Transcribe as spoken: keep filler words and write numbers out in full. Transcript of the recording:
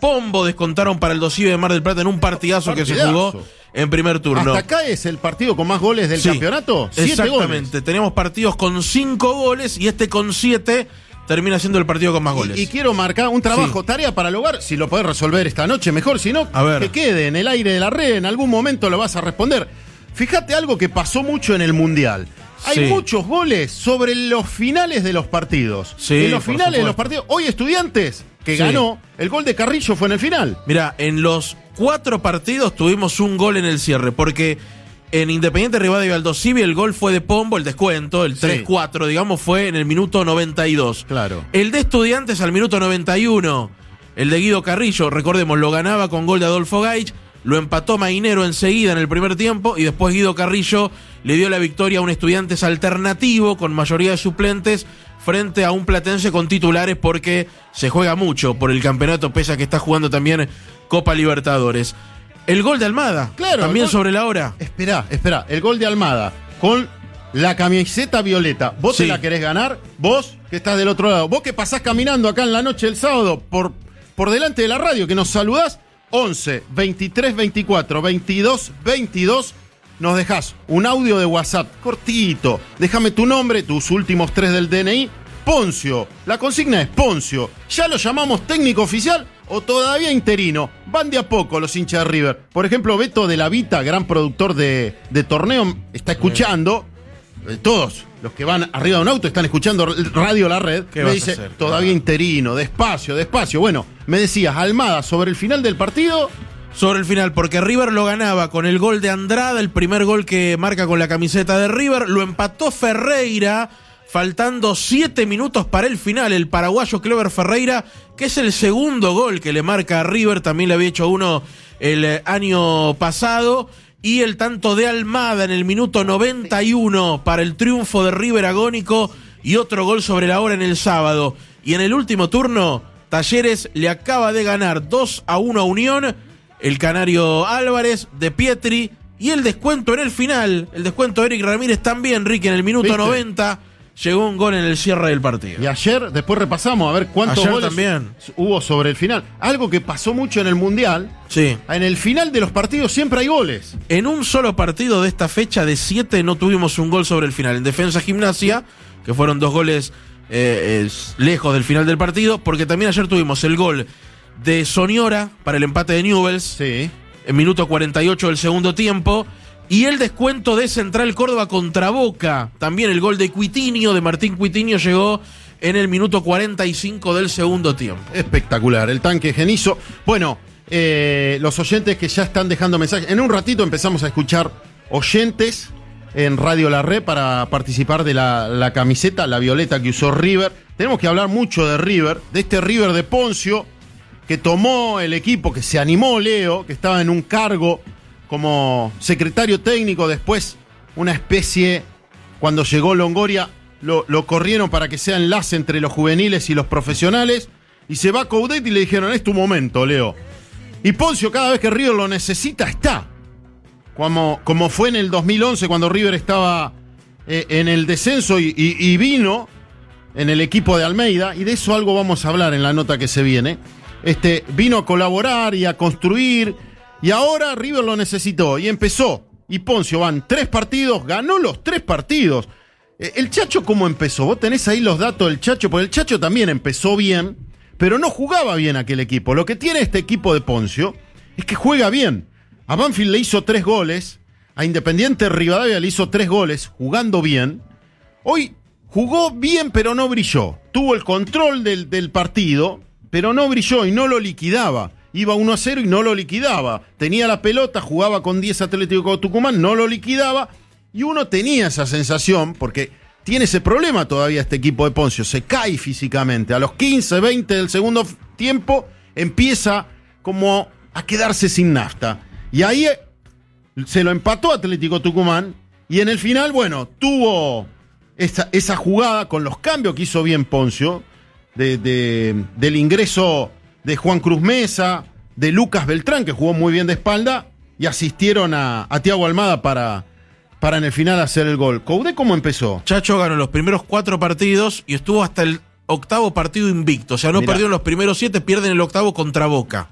Pombo descontaron para el Dosive de Mar del Plata en un partidazo, partidazo. que se jugó en primer turno. ¿Hasta acá es el partido con más goles del sí, campeonato? Siete exactamente. Goles. Tenemos partidos con cinco goles y este con siete termina siendo el partido con más goles. Y, y quiero marcar un trabajo, sí. tarea para el hogar. Si lo podés resolver esta noche, mejor. Si no, a ver. que quede en el aire de la red. En algún momento lo vas a responder. Fíjate algo que pasó mucho en el Mundial. Hay sí. muchos goles sobre los finales de los partidos. Sí, en los finales de los partidos. Hoy Estudiantes, que sí. ganó, el gol de Carrillo fue en el final. Mirá, en los cuatro partidos tuvimos un gol en el cierre, porque en Independiente Rivadavia Aldo Civi el gol fue de Pombo, el descuento, el tres cuatro, sí. digamos, fue en el minuto noventa y dos. Claro. El de Estudiantes al minuto noventa y uno, el de Guido Carrillo, recordemos, lo ganaba con gol de Adolfo Gaich, lo empató Mainero enseguida en el primer tiempo y después Guido Carrillo le dio la victoria a un Estudiantes alternativo con mayoría de suplentes frente a un Platense con titulares, porque se juega mucho por el campeonato, pese a que está jugando también Copa Libertadores. El gol de Almada, claro, también gol... sobre la hora. Esperá, esperá, el gol de Almada con la camiseta violeta. ¿Vos sí. te la querés ganar? Vos que estás del otro lado, vos que pasás caminando acá en la noche del sábado por, por delante de la radio, que nos saludás, once, veintitrés, veinticuatro, veintidós, veintidós, nos dejás un audio de WhatsApp cortito, déjame tu nombre, tus últimos tres del D N I, Poncio, la consigna es Poncio, ¿ya lo llamamos técnico oficial o todavía interino? Van de a poco los hinchas de River. Por ejemplo, Beto de la Vita, gran productor de, de torneo, está escuchando, eh, todos los que van arriba de un auto están escuchando Radio La Red, me dice, todavía ah. interino, despacio, despacio. Bueno, me decías, Almada, sobre el final del partido... Sobre el final, porque River lo ganaba con el gol de Andrada, el primer gol que marca con la camiseta de River, lo empató Ferreira, faltando siete minutos para el final, el paraguayo Clever Ferreira, que es el segundo gol que le marca a River, también le había hecho uno el año pasado, y el tanto de Almada en el minuto noventa y uno para el triunfo de River agónico, y otro gol sobre la hora en el sábado. Y en el último turno, Talleres le acaba de ganar dos a uno a Unión, el canario Álvarez, de Pietri, y el descuento en el final, el descuento de Eric Ramírez también, Ricky, en el minuto ¿Viste? noventa, llegó un gol en el cierre del partido. Y ayer, después repasamos a ver cuántos ayer goles también. hubo sobre el final. Algo que pasó mucho en el Mundial, sí. en el final de los partidos siempre hay goles. En un solo partido de esta fecha de siete no tuvimos un gol sobre el final. En Defensa Gimnasia, que fueron dos goles eh, es, lejos del final del partido, porque también ayer tuvimos el gol de Soniora para el empate de Newell's, sí. en minuto cuarenta y ocho del segundo tiempo, y el descuento de Central Córdoba contra Boca, también el gol de Cuitinho, de Martín Cuitinho, llegó en el minuto cuarenta y cinco del segundo tiempo. Espectacular, el tanque Genizo. Bueno, eh, los oyentes que ya están dejando mensajes, en un ratito empezamos a escuchar oyentes en Radio La Red para participar de la, la camiseta, la violeta que usó River. Tenemos que hablar mucho de River, de este River de Poncio, que tomó el equipo, que se animó Leo, que estaba en un cargo como secretario técnico, después una especie, cuando llegó Longoria, lo, lo corrieron para que sea enlace entre los juveniles y los profesionales, y se va Coudet y le dijeron, es tu momento, Leo. Y Poncio, cada vez que River lo necesita, está. Como, como fue en el dos mil once, cuando River estaba eh, en el descenso y, y, y vino en el equipo de Almeida, y de eso algo vamos a hablar en la nota que se viene. Este, vino a colaborar y a construir, y ahora River lo necesitó y empezó. Y Poncio van tres partidos, ganó los tres partidos. El Chacho, ¿cómo empezó? Vos tenés ahí los datos del Chacho, porque el Chacho también empezó bien, pero no jugaba bien aquel equipo. Lo que tiene este equipo de Poncio es que juega bien. A Banfield le hizo tres goles, a Independiente Rivadavia le hizo tres goles, jugando bien. Hoy jugó bien, pero no brilló. Tuvo el control del, del partido, pero no brilló y no lo liquidaba. Iba uno a cero y no lo liquidaba. Tenía la pelota, jugaba con diez Atlético Tucumán, no lo liquidaba. Y uno tenía esa sensación, porque tiene ese problema todavía este equipo de Poncio. Se cae físicamente. A los quince, veinte del segundo tiempo empieza como a quedarse sin nafta. Y ahí se lo empató Atlético Tucumán. Y en el final, bueno, tuvo esa, esa jugada con los cambios que hizo bien Poncio. De, de, del ingreso de Juan Cruz Mesa, de Lucas Beltrán, que jugó muy bien de espalda, y asistieron a, a Thiago Almada para, para en el final hacer el gol. ¿Coudet cómo empezó? Chacho ganó los primeros cuatro partidos y estuvo hasta el octavo partido invicto. O sea, no Mirá. perdieron los primeros siete, pierden el octavo contra Boca.